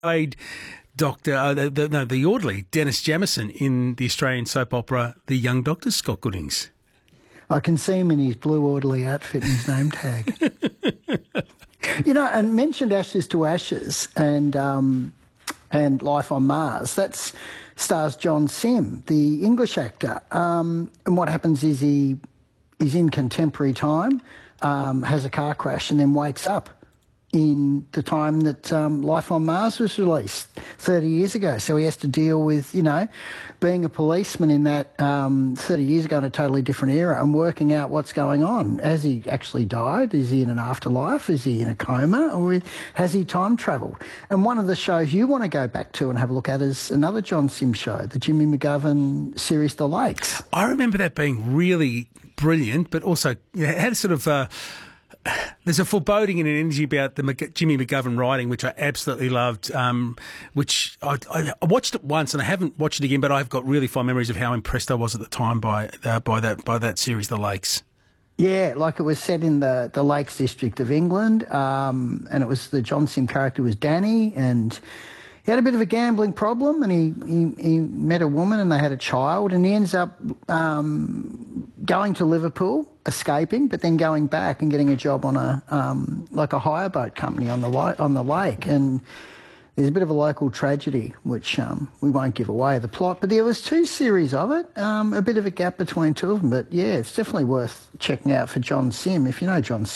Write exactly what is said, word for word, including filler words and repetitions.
played Doctor uh, the, the, no the orderly Dennis Jamison in the Australian soap opera The Young Doctors. Scott Goodings. I can see him in his blue orderly outfit and his name tag. You know, and mentioned Ashes to Ashes and um, and Life on Mars. That's stars John Sim, the English actor. Um, and what happens is he is in contemporary time, um, has a car crash, and then wakes up in the time that um, Life on Mars was released thirty years ago. So he has to deal with, you know, being a policeman in that um, thirty years ago in a totally different era and working out what's going on. Has he actually died? Is he in an afterlife? Is he in a coma? Or has he time travelled? And one of the shows you want to go back to and have a look at is another John Sim show, the Jimmy McGovern series The Lakes. I remember that being really brilliant, but also you know, it had a sort of... Uh, there's a foreboding and an energy about the Mc, Jimmy McGovern writing, which I absolutely loved, um, which I, I, I watched it once and I haven't watched it again, but I've got really fond memories of how impressed I was at the time by uh, by that by that series, The Lakes. Yeah, like it was set in the, the Lakes District of England, um, and it was the John Sim character was Danny, and he had a bit of a gambling problem, and he, he, he met a woman and they had a child, and he ends up um, going to Liverpool, escaping, but then going back and getting a job on a um, like a hire boat company on the li- on the lake. And there's a bit of a local tragedy, which um, we won't give away the plot. But there was two series of it, um, a bit of a gap between two of them. But yeah, it's definitely worth checking out for John Sim if you know John Sim.